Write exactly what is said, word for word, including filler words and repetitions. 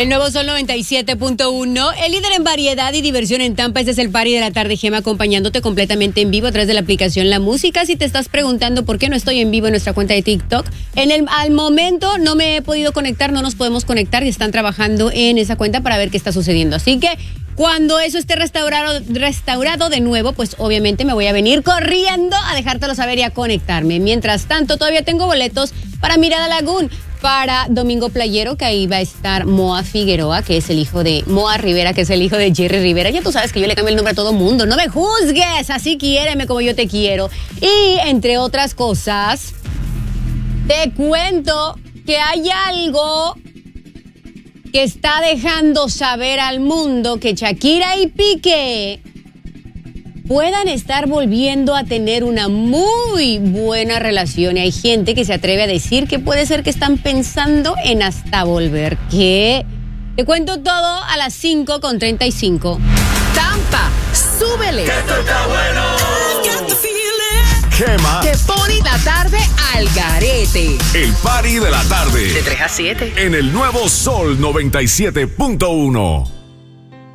El nuevo Sol noventa y siete punto uno, el líder en variedad y diversión en Tampa. Este es el party de la tarde, Gema, acompañándote completamente en vivo a través de la aplicación La Música. Si te estás preguntando por qué no estoy en vivo en nuestra cuenta de TikTok, en el, al momento no me he podido conectar, no nos podemos conectar y están trabajando en esa cuenta para ver qué está sucediendo. Así que cuando eso esté restaurado, restaurado de nuevo, pues obviamente me voy a venir corriendo a dejártelo saber y a conectarme. Mientras tanto, todavía tengo boletos para Mirada Lagoon, para Domingo Playero, que ahí va a estar Moa Figueroa, que es el hijo de Moa Rivera, que es el hijo de Jerry Rivera. Ya tú sabes que yo le cambio el nombre a todo mundo. No me juzgues, así quiéreme como yo te quiero. Y entre otras cosas, te cuento que hay algo que está dejando saber al mundo que Shakira y Piqué puedan estar volviendo a tener una muy buena relación. Y hay gente que se atreve a decir que puede ser que están pensando en hasta volver. ¿Qué? Te cuento todo a las cinco con treinta y cinco. Tampa, súbele. Que esto está bueno. Gema, que pone la tarde al garete. El party de la tarde. De tres a siete. En el nuevo Sol noventa y siete punto uno.